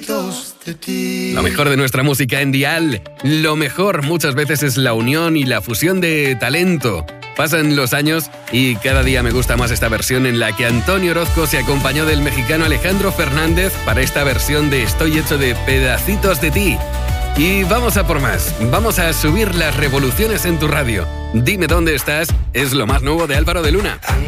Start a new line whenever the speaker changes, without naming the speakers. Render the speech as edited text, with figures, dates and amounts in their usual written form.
pedacitos de ti.
Lo mejor de nuestra música en Dial. Lo mejor muchas veces es la unión y la fusión de talento. Pasan los años y cada día me gusta más esta versión en la que Antonio Orozco se acompañó del mexicano Alejandro Fernández para esta versión de Estoy hecho de pedacitos de ti. Y vamos a por más. Vamos a subir las revoluciones en tu radio. Dime dónde estás es lo más nuevo de Álvaro de Luna.